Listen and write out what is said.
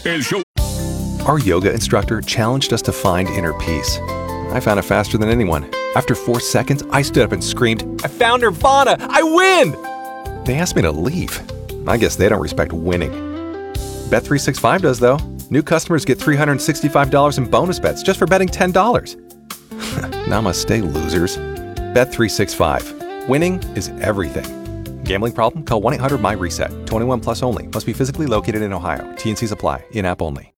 El show. Our yoga instructor challenged us to find inner peace. I found it faster than anyone. After 4 seconds, I stood up and screamed, "I found Nirvana! I win!" They asked me to leave. I guess they don't respect winning. Bet365 does, though. New customers get $365 in bonus bets just for betting $10. Namaste, losers. Bet365. Winning is everything. Gambling problem? Call 1-800-MY-RESET. 21 plus only. Must be physically located in Ohio. T&Cs apply. In-app only.